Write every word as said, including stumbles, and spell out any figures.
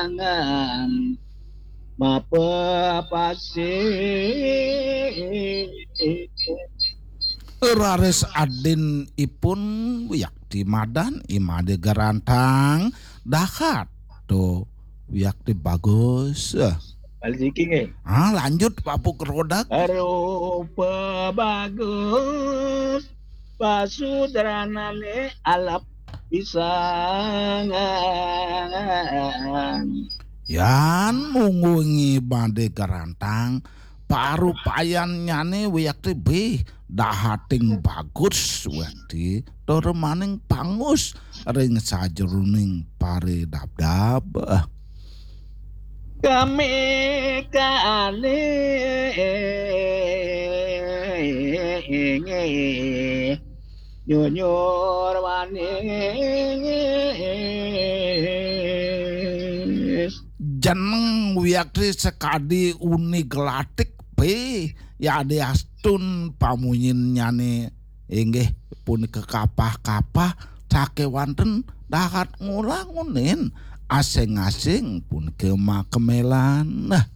pisangan mapepasi Rares Adin ipun wiyak di madan imade garantang dahat tuh wiyak di bagus. balikin eh Ah lanjut Pak Puk Rodak. rupa bagus pasudranane alap pisangan Yan mungungi bade garantang paru payan nyane wiyak tebe dahating bagus wedi toro maning pangus ring sajeruning pare dab-dab. kami kali nyonyor manis Jeneng wiakti sekadi uni gelatik pe ya ade astun pamunyin nyane inggih pun kekapah-kapah cake wanten dahat ngulangunin asing-asing pun kema kemelan. Nah